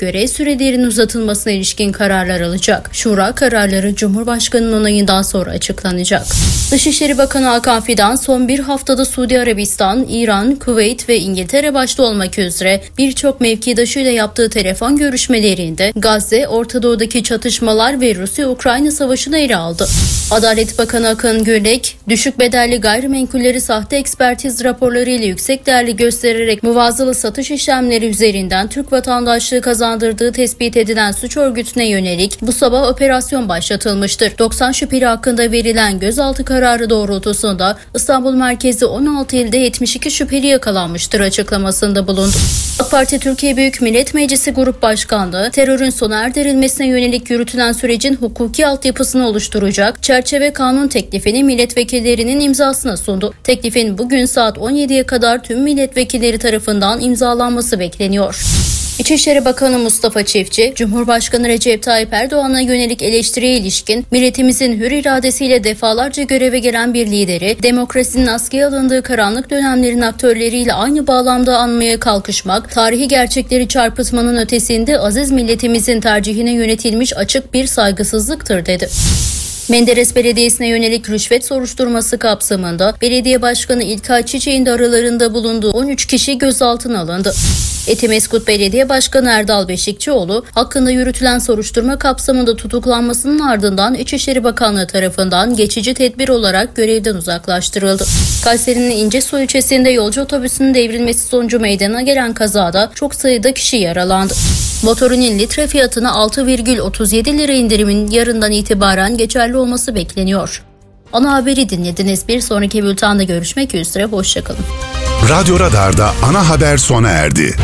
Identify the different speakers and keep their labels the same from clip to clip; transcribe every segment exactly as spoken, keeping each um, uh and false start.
Speaker 1: görev sürelerinin uzatılmasına ilişkin kararlar alacak. Şura kararları Cumhurbaşkanı'nın onayından sonra açıklanacak. Dışişleri Bakanı Hakan Fidan son bir haftada Suudi Arabistan, İran, Kuveyt ve İngiltere başta olmak üzere birçok mevkidaşıyla yaptığı telefon görüşmelerinde Gazze, Orta Doğu'daki çatışmalar ve Rusya-Ukrayna savaşını ele aldı. Adalet Bakanı Akın Gürlek, düşük bedelli gayrimenkulleri sahte ekspertiz raporları ile yüksek değerli göstererek muvazzalı satış işlemleri üzerinden Türk vatandaşlığı kazandırdığı tespit edilen suç örgütüne yönelik bu sabah operasyon başlatılmıştır. doksan şüpheli hakkında verilen gözaltı kararı doğrultusunda İstanbul merkezi on altı ilde yetmiş iki şüpheli yakalanmıştır açıklamasında bulundu. AK Parti Türkiye Büyük Millet Meclisi Grup Başkanlığı, terörün sona erdirilmesine yönelik yürütülen sürecin hukuki altyapısını oluşturacak çerçeve kanun teklifini milletvekillerinin imzasına sundu. Teklifin bugün saat on yediye kadar tüm milletvekilleri tarafından imzalanması bekleniyor. İçişleri Bakanı Mustafa Çiftçi, Cumhurbaşkanı Recep Tayyip Erdoğan'a yönelik eleştiriye ilişkin milletimizin hür iradesiyle defalarca göreve gelen bir lideri, demokrasinin askıya alındığı karanlık dönemlerin aktörleriyle aynı bağlamda anmaya kalkışmak, tarihi gerçekleri çarpıtmanın ötesinde aziz milletimizin tercihine yönetilmiş açık bir saygısızlıktır dedi. Menderes Belediyesi'ne yönelik rüşvet soruşturması kapsamında Belediye Başkanı İlkay Çiçek'in de aralarında bulunduğu on üç kişi gözaltına alındı. Etimeskut Belediye Başkanı Erdal Beşikçioğlu hakkında yürütülen soruşturma kapsamında tutuklanmasının ardından İçişleri Bakanlığı tarafından geçici tedbir olarak görevden uzaklaştırıldı. Kayseri'nin İncesu ilçesinde yolcu otobüsünün devrilmesi sonucu meydana gelen kazada çok sayıda kişi yaralandı. Motorinin litre fiyatına altı virgül otuz yedi lira indirimin yarından itibaren geçerli olması bekleniyor. Ana haberi dinlediniz. Bir sonraki bültende görüşmek üzere. Hoşçakalın.
Speaker 2: Radyo Radar'da ana haber sona erdi.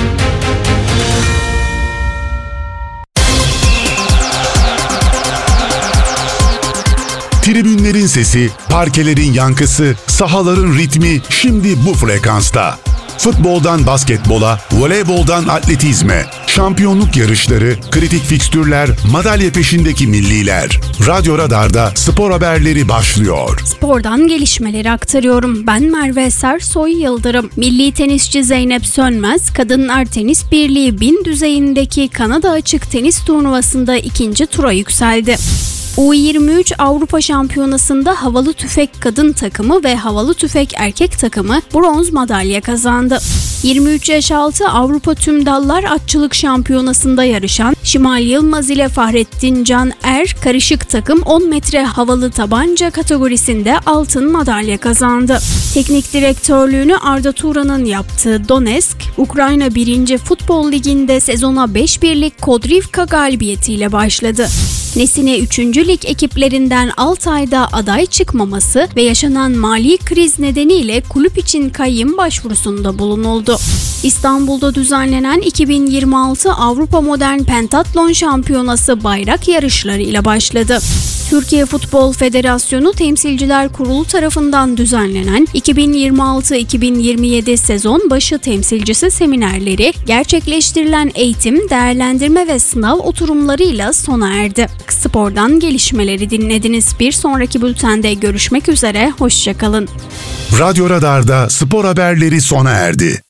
Speaker 2: Tribünlerin sesi, parkelerin yankısı, sahaların ritmi şimdi bu frekansta. Futboldan basketbola, voleyboldan atletizme, şampiyonluk yarışları, kritik fikstürler, madalya peşindeki milliler. Radyo Radar'da spor haberleri başlıyor.
Speaker 3: Spordan gelişmeleri aktarıyorum. Ben Merve Sersoy Yıldırım. Milli tenisçi Zeynep Sönmez, Kadınlar Tenis Birliği bin düzeyindeki Kanada Açık Tenis Turnuvası'nda ikinci tura yükseldi. U yirmi üç Avrupa Şampiyonası'nda havalı tüfek kadın takımı ve havalı tüfek erkek takımı bronz madalya kazandı. yirmi üç yaş altı Avrupa Tüm Dallar Atçılık Şampiyonası'nda yarışan Şimal Yılmaz ile Fahrettin Can Er karışık takım on metre havalı tabanca kategorisinde altın madalya kazandı. Teknik direktörlüğünü Arda Turan'ın yaptığı Donetsk, Ukrayna birinci Futbol Ligi'nde sezona beş birlik Kodrivka galibiyetiyle başladı. Nesine üçüncü lig ekiplerinden Altay'da aday çıkmaması ve yaşanan mali kriz nedeniyle kulüp için kayyım başvurusunda bulunuldu. İstanbul'da düzenlenen iki bin yirmi altı Avrupa Modern Pentatlon Şampiyonası bayrak yarışları ile başladı. Türkiye Futbol Federasyonu Temsilciler Kurulu tarafından düzenlenen iki bin yirmi altı iki bin yirmi yedi sezon başı temsilcisi seminerleri gerçekleştirilen eğitim, değerlendirme ve sınav oturumlarıyla sona erdi. Spordan gelişmeleri dinlediniz. Bir sonraki bültende görüşmek üzere, hoşçakalın.
Speaker 2: Radyo Radar'da spor haberleri sona erdi.